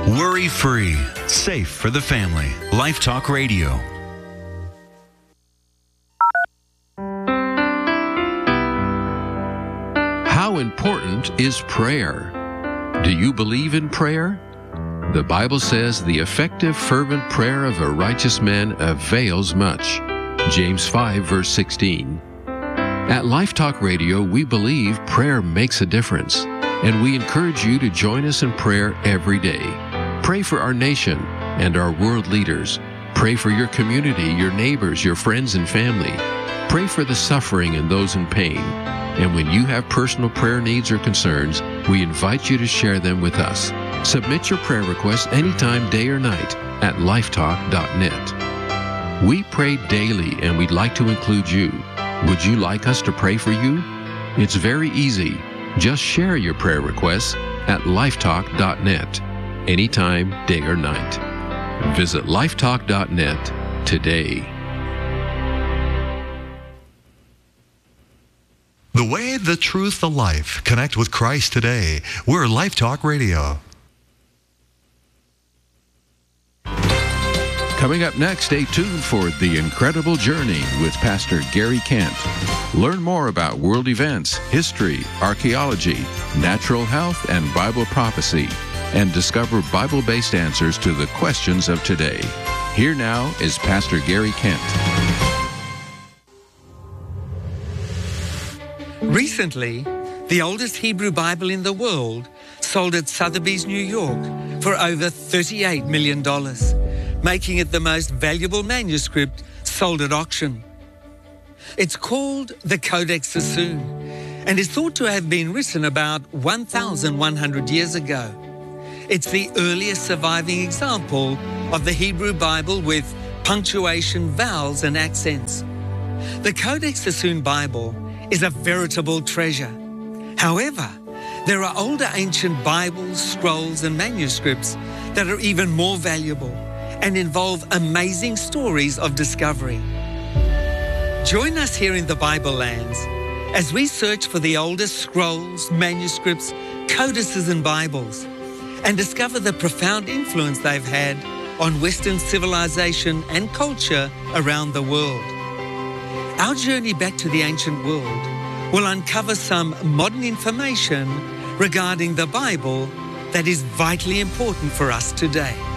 Worry-free, safe for the family. Life Talk Radio. How important is prayer? Do you believe in prayer? The Bible says the effective, fervent prayer of a righteous man avails much. James 5, verse 16. At Life Talk Radio, we believe prayer makes a difference, and we encourage you to join us in prayer every day. Pray for our nation and our world leaders. Pray for your community, your neighbors, your friends and family. Pray for the suffering and those in pain. And when you have personal prayer needs or concerns, we invite you to share them with us. Submit your prayer requests anytime, day or night, at lifetalk.net. We pray daily, and we'd like to include you. Would you like us to pray for you? It's very easy. Just share your prayer requests at lifetalk.net, anytime, day or night. Visit lifetalk.net today. The way, the truth, the life. Connect with Christ today. We're Life Talk Radio. Coming up next, stay tuned for The Incredible Journey with Pastor Gary Kent. Learn more about world events, history, archaeology, natural health, and Bible prophecy, and discover Bible-based answers to the questions of today. Here now is Pastor Gary Kent. Recently, the oldest Hebrew Bible in the world sold at Sotheby's, New York for over $38 million, making it the most valuable manuscript sold at auction. It's called the Codex Sassoon and is thought to have been written about 1,100 years ago. It's the earliest surviving example of the Hebrew Bible with punctuation, vowels and accents. The Codex Sassoon Bible is a veritable treasure. However, there are older ancient Bibles, scrolls and manuscripts that are even more valuable and involve amazing stories of discovery. Join us here in the Bible lands as we search for the oldest scrolls, manuscripts, codices and Bibles and discover the profound influence they've had on Western civilization and culture around the world. Our journey back to the ancient world will uncover some modern information regarding the Bible that is vitally important for us today.